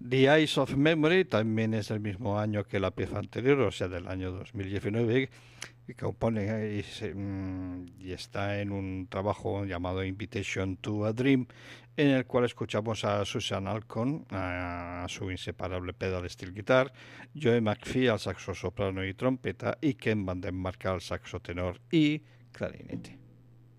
The Eyes of Memory también es del mismo año que la pieza anterior, o sea, del año 2019, y compone y está en un trabajo llamado Invitation to a Dream, en el cual escuchamos a Susan Alcon, a su inseparable pedal steel guitar, Joe McPhee al saxo soprano y trompeta, y Ken Vandenmark al saxo tenor y clarinete.